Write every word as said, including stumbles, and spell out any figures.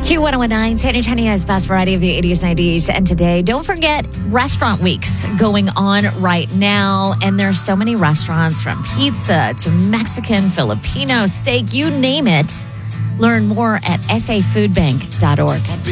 Q one oh nine, San Antonio's best variety of the eighties, nineties, and today. Don't forget Restaurant Week's going on right now. And there's so many restaurants from pizza to Mexican, Filipino, steak, you name it. Learn more at s a food bank dot org.